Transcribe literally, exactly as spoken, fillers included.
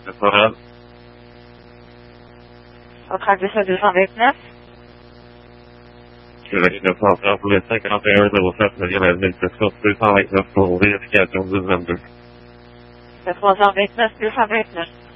Central. Centrale deux cent deux cent vingt-neuf. Chevalier neuf cent trente pour le cinquante et un zéro sept, neuvième avenue de Prescott, deux cent vingt-neuf pour vérification dix vingt-deux. Le trois cent vingt-neuf deux cent vingt-neuf.